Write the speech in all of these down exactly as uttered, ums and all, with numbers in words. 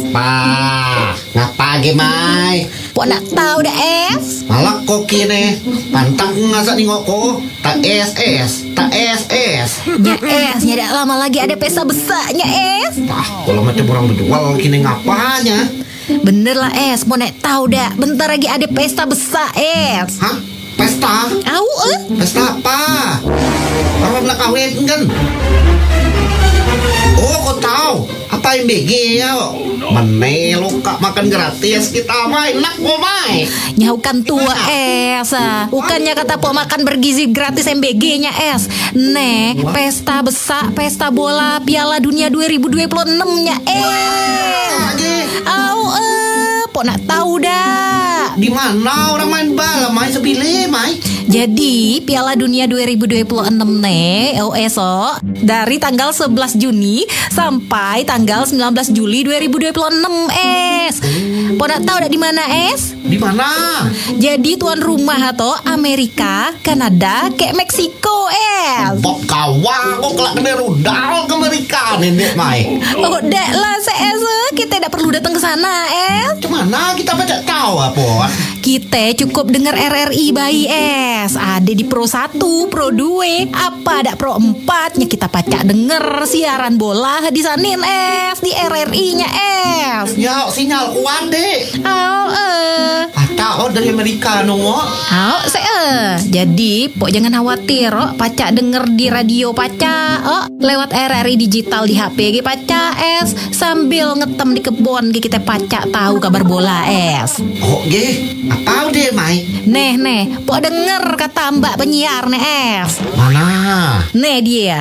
Pa, ngapa gemai? Pok nak tahu dah es. Malah kok kini pantang ngasak ningok ko. Tak es es, tak es es. Nya es, nya dak lama lagi ada pesta besarnya es. Ah, kalau macam orang berjual kini ngapanya? Bener lah es, mau nak tahu dah. Bentar lagi ada pesta besar es. Hah? Pesta? Tahu eh? Pesta apa? Orang nak kawin kan? Oh, kau tahu apa yang B G ya? Mana lo kak makan gratis kita main nak mau main? Nyaukan tua es ah. Bukannya kata pok makan bergizi gratis M B G-nya es. Nek, pesta besar, pesta bola Piala Dunia dua ribu dua puluh enam-nya es. Au eh, pok nak tahu dah. Di mana orang main bola main sebile main? Jadi Piala Dunia dua ribu dua puluh enam nih, oh esok dari tanggal sebelas Juni sampai tanggal sembilan belas Juli dua ribu dua puluh enam es. Pok nak tahu dak di mana es? Di mana? Jadi tuan rumah atau Amerika, Kanada, kayak Meksiko es. Pok kawan, kok kelak kena rudal ke Amerika nenek main. Oh dek lah es, kita tidak perlu datang ke sana es. Cemana kita baca tahu apa? Kita cukup dengar R R I bayi es. Ada di Pro satu, Pro dua, apa ada Pro empat nya kita pacak denger siaran bola di sanin es, di R R I-nya es. Ya, sinyal kuat dek. Oh eh. Pacak oh dari Amerika nunggu. Oh se eh. Jadi pok jangan khawatir, oh pacak denger di radio pacak, oh lewat R R I digital di H P ge pacak es, sambil ngetem di kebon ge kita pacak tahu kabar bola es. Oh ge, apa deh mai? Neh neh, pok denger kata mbak penyiar nih es. Mana? Nih dia.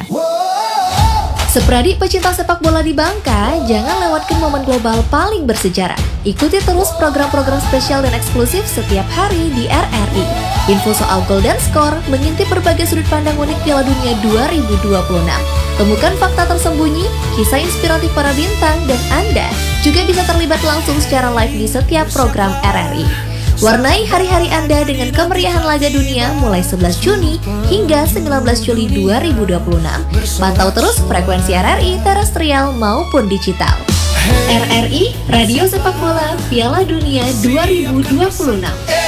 Sepradik pecinta sepak bola di Bangka, jangan lewatkan momen global paling bersejarah. Ikuti terus program-program spesial dan eksklusif setiap hari di R R I. Info soal gol dan skor, mengintip berbagai sudut pandang unik Piala Dunia dua ribu dua puluh enam. Temukan fakta tersembunyi, kisah inspiratif para bintang, dan Anda juga bisa terlibat langsung secara live di setiap program R R I. Warnai hari-hari Anda dengan kemeriahan laga dunia mulai sebelas Juni hingga sembilan belas Juli dua ribu dua puluh enam. Pantau terus frekuensi R R I terestrial maupun digital. R R I, Radio Sepak Bola Piala Dunia dua ribu dua puluh enam.